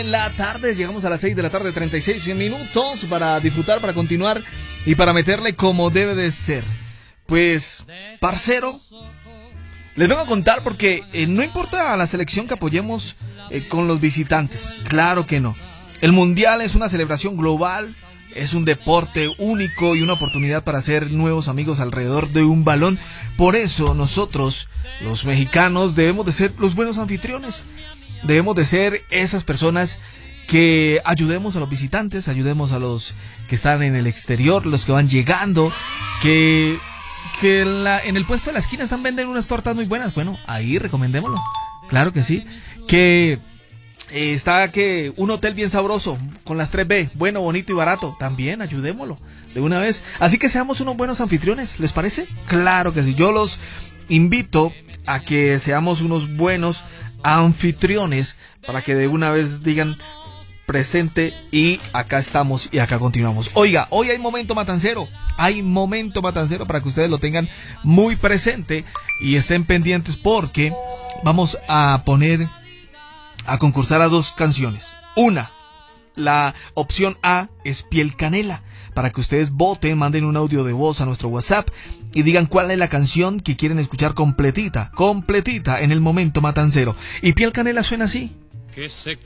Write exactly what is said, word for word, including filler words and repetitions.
En la tarde, llegamos a las seis de la tarde, treinta y seis minutos para disfrutar, para continuar y para meterle como debe de ser. Pues, parcero, les vengo a contar porque eh, no importa la selección que apoyemos eh, con los visitantes, claro que no. El Mundial es una celebración global, es un deporte único y una oportunidad para hacer nuevos amigos alrededor de un balón. Por eso nosotros, los mexicanos, debemos de ser los buenos anfitriones. Debemos de ser esas personas que ayudemos a los visitantes, ayudemos a los que están en el exterior, los que van llegando, que, que en, la, en el puesto de la esquina están vendiendo unas tortas muy buenas. Bueno, ahí recomendémoslo, claro que sí. Que eh, está que un hotel bien sabroso, con las tres B, bueno, bonito y barato, también ayudémoslo de una vez. Así que seamos unos buenos anfitriones, ¿les parece? Claro que sí, yo los invito a que seamos unos buenos anfitriones para que de una vez digan presente y acá estamos y acá continuamos. Oiga, hoy hay momento matancero, hay momento matancero para que ustedes lo tengan muy presente y estén pendientes porque vamos a poner a concursar a dos canciones. Una, la opción A es Piel Canela, para que ustedes voten, manden un audio de voz a nuestro WhatsApp y digan cuál es la canción que quieren escuchar completita, completita en el momento matancero. Y Piel Canela suena así. Que se